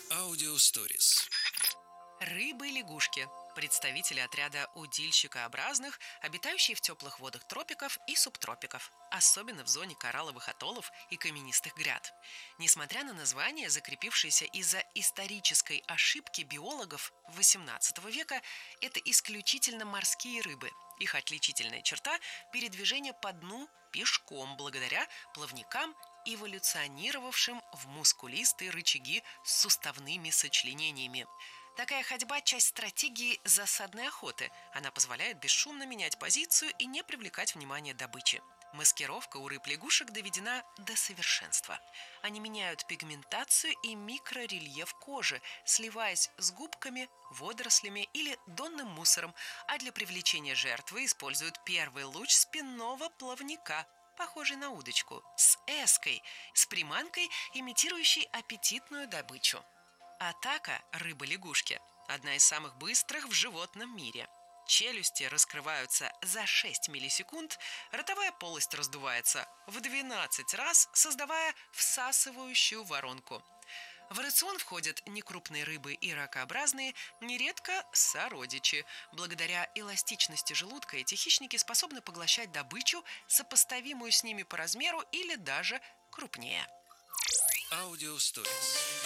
Аудиосторис. Рыбы-лягушки – представители отряда удильщикообразных, обитающие в теплых водах тропиков и субтропиков, особенно в зоне коралловых атоллов и каменистых гряд. Несмотря на название, закрепившееся из-за исторической ошибки биологов XVIII века, это исключительно морские рыбы. Их отличительная черта – передвижение по дну пешком благодаря плавникам, эволюционировавшим в мускулистые рычаги с суставными сочленениями. Такая ходьба – часть стратегии засадной охоты. Она позволяет бесшумно менять позицию и не привлекать внимание добычи. Маскировка у рыб-лягушек доведена до совершенства. Они меняют пигментацию и микрорельеф кожи, сливаясь с губками, водорослями или донным мусором, а для привлечения жертвы используют первый луч спинного плавника, похожий на удочку, с эской, с приманкой, имитирующей аппетитную добычу. Атака рыбы-лягушки – одна из самых быстрых в животном мире. Челюсти раскрываются за 6 миллисекунд, ротовая полость раздувается в 12 раз, создавая всасывающую воронку. В рацион входят некрупные рыбы и ракообразные, нередко сородичи. Благодаря эластичности желудка эти хищники способны поглощать добычу, сопоставимую с ними по размеру или даже крупнее. Аудиосторис.